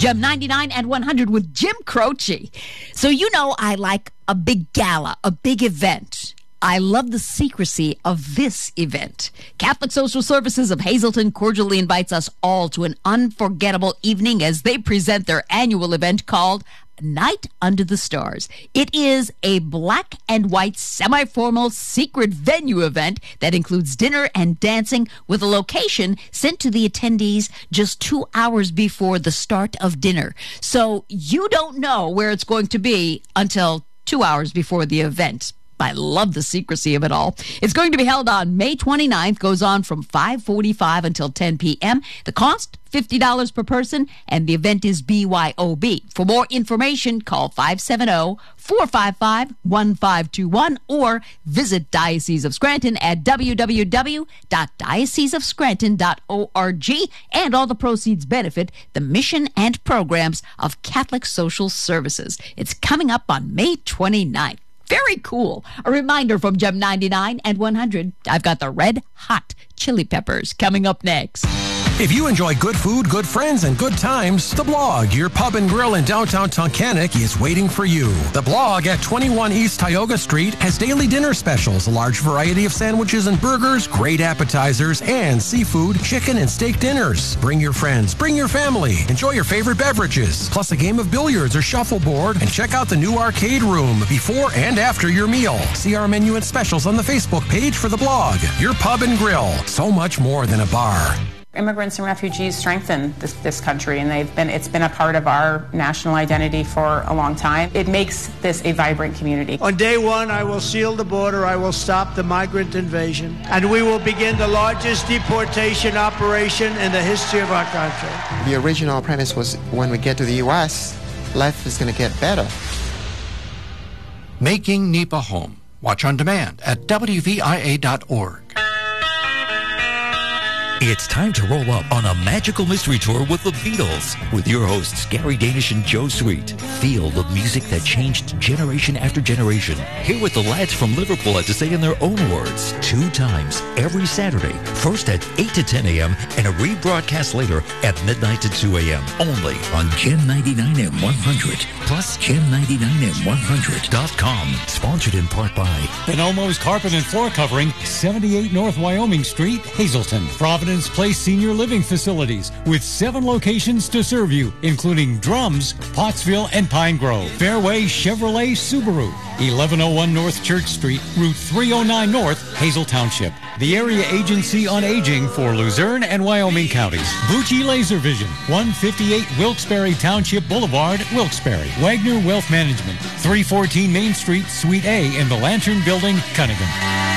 Gem 99 and 100 with Jim Croce. So you know I like a big gala, a big event. I love the secrecy of this event. Catholic Social Services of Hazleton cordially invites us all to an unforgettable evening as they present their annual event called Night Under the Stars. It is a black and white semi-formal secret venue event that includes dinner and dancing with a location sent to the attendees just 2 hours before the start of dinner. So you don't know where it's going to be until 2 hours before the event. I love the secrecy of it all. It's going to be held on May 29th, goes on from 5:45 until 10 p.m. The cost, $50 per person, and the event is BYOB. For more information, call 570-455-1521 or visit Diocese of Scranton at www.dioceseofscranton.org, and all the proceeds benefit the mission and programs of Catholic Social Services. It's coming up on May 29th. Very cool. A reminder from Gem 99 and 100, I've got the Red Hot Chili Peppers coming up next. If you enjoy good food, good friends, and good times, The Blog, your pub and grill in downtown Tunkhannock, is waiting for you. The Blog at 21 East Tioga Street has daily dinner specials, a large variety of sandwiches and burgers, great appetizers, and seafood, chicken, and steak dinners. Bring your friends, bring your family, enjoy your favorite beverages, plus a game of billiards or shuffleboard, and check out the new arcade room before and after your meal. See our menu and specials on the Facebook page for The Blog, your pub and grill. So much more than a bar. Immigrants and refugees strengthen this country, and it's been a part of our national identity for a long time. It makes this a vibrant community. On day one, I will seal the border, I will stop the migrant invasion, and we will begin the largest deportation operation in the history of our country. The original premise was when we get to the U.S., life is going to get better. Making NEPA Home. Watch on demand at WVIA.org. It's time to roll up on a magical mystery tour with the Beatles. With your hosts, Gary Danish and Joe Sweet. Feel the music that changed generation after generation. Hear what the lads from Liverpool had to say in their own words. 2 times every Saturday. First at 8 to 10 a.m. and a rebroadcast later at midnight to 2 a.m. Only on Gem 99 and 100. Plus Gem99and100.com. Sponsored in part by Bonomo's Carpet and Floor Covering, 78 North Wyoming Street, Hazleton. Providence Place Senior Living Facilities with 7 locations to serve you, including Drums, Pottsville, and Pine Grove. Fairway Chevrolet Subaru, 1101 North Church Street, Route 309 North, Hazel Township. The Area Agency on Aging for Luzerne and Wyoming counties. Bucci Laser Vision, 158 Wilkes-Barre Township Boulevard, Wilkes-Barre. Wagner Wealth Management, 314 Main Street, Suite A in the Lantern Building, Cunningham.